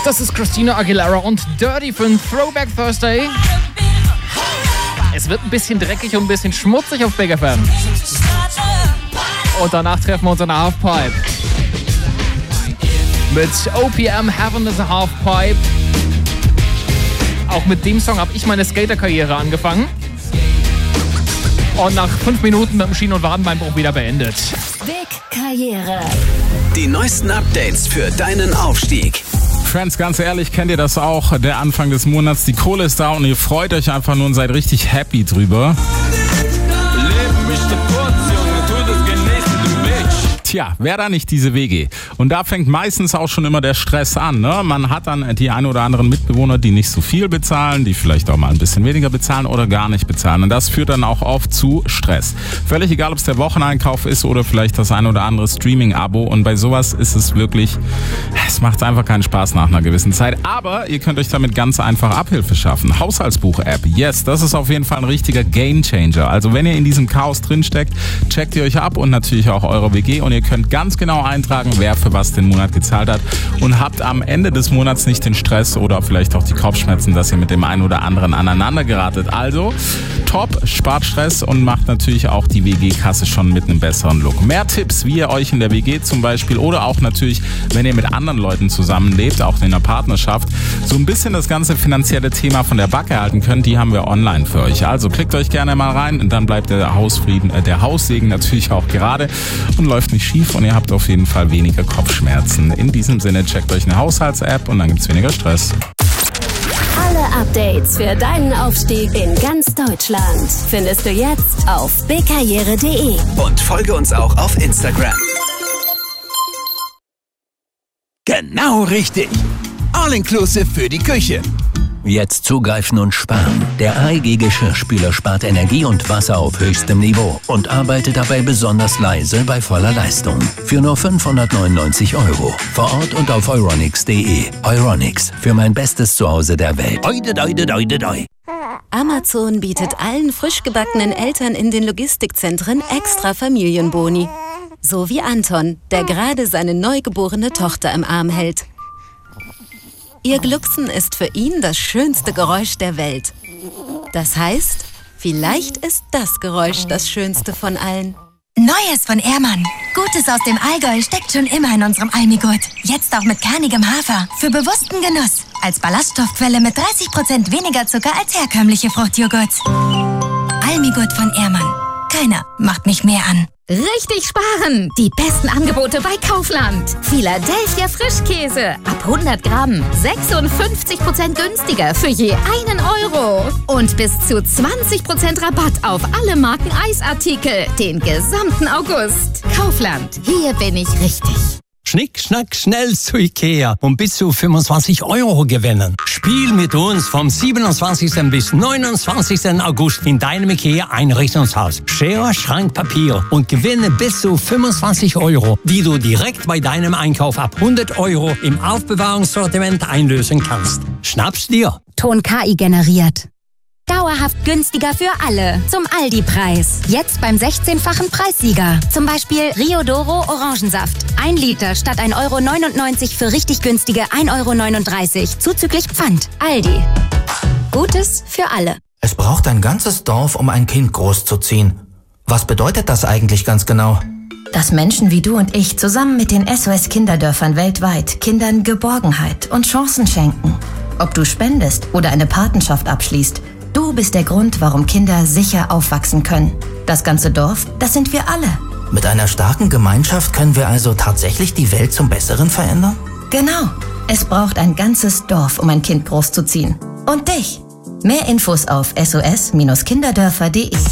Das ist Christina Aguilera und Dirty für ein Throwback Thursday. Es wird ein bisschen dreckig und ein bisschen schmutzig auf Big FM. Und danach treffen wir uns in der Halfpipe. Mit OPM, Heaven is a Halfpipe. Auch mit dem Song habe ich meine Skaterkarriere angefangen. Und nach 5 Minuten mit dem Schien- und Wadenbeinbruch wieder beendet. Big Karriere. Die neuesten Updates für deinen Aufstieg. Friends, ganz ehrlich, kennt ihr das auch? Der Anfang des Monats, die Kohle ist da und ihr freut euch einfach nur und seid richtig happy drüber. Leben mich kurz, Junge, tu das genießen, du Bitch. Tja, wer da nicht diese WG? Und da fängt meistens auch schon immer der Stress an, ne? Man hat dann die ein oder anderen Mitbewohner, die nicht so viel bezahlen, die vielleicht auch mal ein bisschen weniger bezahlen oder gar nicht bezahlen. Und das führt dann auch oft zu Stress. Völlig egal, ob es der Wocheneinkauf ist oder vielleicht das ein oder andere Streaming-Abo. Und bei sowas ist es wirklich, es macht einfach keinen Spaß nach einer gewissen Zeit. Aber ihr könnt euch damit ganz einfach Abhilfe schaffen. Haushaltsbuch-App, yes, das ist auf jeden Fall ein richtiger Gamechanger. Also wenn ihr in diesem Chaos drinsteckt, checkt ihr euch ab und natürlich auch eure WG und ihr könnt ganz genau eintragen, wer für was den Monat gezahlt hat und habt am Ende des Monats nicht den Stress oder vielleicht auch die Kopfschmerzen, dass ihr mit dem einen oder anderen aneinander geratet. Also top, spart Stress und macht natürlich auch die WG-Kasse schon mit einem besseren Look. Mehr Tipps, wie ihr euch in der WG zum Beispiel oder auch natürlich, wenn ihr mit anderen Leuten zusammenlebt, auch in einer Partnerschaft, so ein bisschen das ganze finanzielle Thema von der Backe halten könnt, die haben wir online für euch. Also klickt euch gerne mal rein und dann bleibt der Haussegen natürlich auch gerade und läuft nicht schief und ihr habt auf jeden Fall weniger Kopfschmerzen. In diesem Sinne, checkt euch eine Haushalts-App und dann gibt's weniger Stress. Alle Updates für deinen Aufstieg in ganz Deutschland findest du jetzt auf bigkarriere.de. Und folge uns auch auf Instagram. Genau richtig. All-inclusive für die Küche. Jetzt zugreifen und sparen. Der AEG Geschirrspüler spart Energie und Wasser auf höchstem Niveau und arbeitet dabei besonders leise bei voller Leistung. Für nur 599 €. Vor Ort und auf euronics.de. Euronics, für mein bestes Zuhause der Welt. Amazon bietet allen frisch gebackenen Eltern in den Logistikzentren extra Familienboni. So wie Anton, der gerade seine neugeborene Tochter im Arm hält. Ihr Glucksen ist für ihn das schönste Geräusch der Welt. Das heißt, vielleicht ist das Geräusch das schönste von allen. Neues von Ehrmann. Gutes aus dem Allgäu steckt schon immer in unserem Almigurt. Jetzt auch mit kernigem Hafer. Für bewussten Genuss. Als Ballaststoffquelle mit 30% weniger Zucker als herkömmliche Fruchtjoghurts. Almigurt von Ehrmann. Keiner macht mich mehr an. Richtig sparen! Die besten Angebote bei Kaufland. Philadelphia Frischkäse. Ab 100 Gramm. 56% günstiger für je 1 €. Und bis zu 20% Rabatt auf alle Marken Eisartikel. Den gesamten August. Kaufland. Hier bin ich richtig. Schnick, schnack, schnell zu Ikea und bis zu 25 € gewinnen. Spiel mit uns vom 27. bis 29. August in deinem Ikea-Einrichtungshaus. Schere, Schrank, Papier und gewinne bis zu 25 €, die du direkt bei deinem Einkauf ab 100 € im Aufbewahrungssortiment einlösen kannst. Schnapp's dir. Ton KI generiert. Dauerhaft günstiger für alle. Zum Aldi-Preis. Jetzt beim 16-fachen Preissieger. Zum Beispiel Rio Doro Orangensaft. 1 Liter statt 1,99 € für richtig günstige 1,39 € zuzüglich Pfand. Aldi. Gutes für alle. Es braucht ein ganzes Dorf, um ein Kind großzuziehen. Was bedeutet das eigentlich ganz genau? Dass Menschen wie du und ich zusammen mit den SOS-Kinderdörfern weltweit Kindern Geborgenheit und Chancen schenken. Ob du spendest oder eine Patenschaft abschließt, du bist der Grund, warum Kinder sicher aufwachsen können. Das ganze Dorf, das sind wir alle. Mit einer starken Gemeinschaft können wir also tatsächlich die Welt zum Besseren verändern? Genau. Es braucht ein ganzes Dorf, um ein Kind großzuziehen. Und dich. Mehr Infos auf sos-kinderdörfer.de.